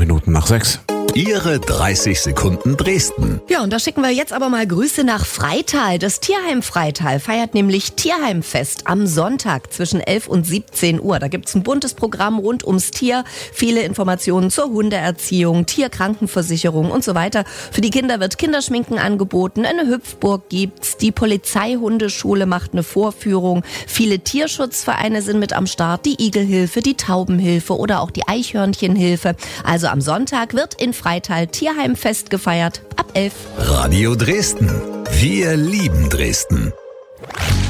6:15. Ihre 30 Sekunden Dresden. Ja, und da schicken wir jetzt aber mal Grüße nach Freital. Das Tierheim Freital feiert nämlich Tierheimfest am Sonntag zwischen 11 und 17 Uhr. Da gibt's ein buntes Programm rund ums Tier, viele Informationen zur Hundeerziehung, Tierkrankenversicherung und so weiter. Für die Kinder wird Kinderschminken angeboten, eine Hüpfburg gibt's, die Polizeihundeschule macht eine Vorführung, viele Tierschutzvereine sind mit am Start, die Igelhilfe, die Taubenhilfe oder auch die Eichhörnchenhilfe. Also am Sonntag wird in Freital Tierheimfest gefeiert ab 11. Radio Dresden. Wir lieben Dresden.